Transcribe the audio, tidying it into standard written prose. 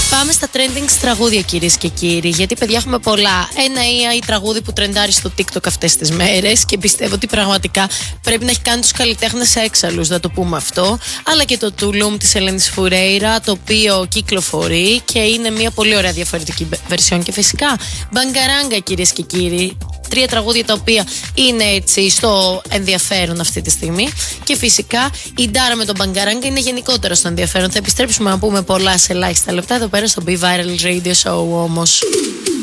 Πάμε στα trending τραγούδια, κυρίες και κύριοι. Γιατί, παιδιά, έχουμε πολλά. Ένα AI τραγούδι που τρεντάρει στο TikTok αυτές τις μέρες και πιστεύω ότι πραγματικά πρέπει να έχει κάνει τους καλλιτέχνες έξαλλους, να το πούμε αυτό. Αλλά και το Tulum της Ελένης Φουρέιρα, το οποίο κυκλοφορεί και είναι μια πολύ ωραία διαφορετική version. Και φυσικά Μπαγκαράγκα, κυρίες και κύριοι. 3 τραγούδια τα οποία είναι έτσι στο ενδιαφέρον αυτή τη στιγμή. Και φυσικά η Ντάρα με τον Μπαγκαράγκα είναι γενικότερα στο ενδιαφέρον. Θα επιστρέψουμε να πούμε πολλά σε ελάχιστα λεπτά εδώ πέρα στο Be Viral Radio Show όμως.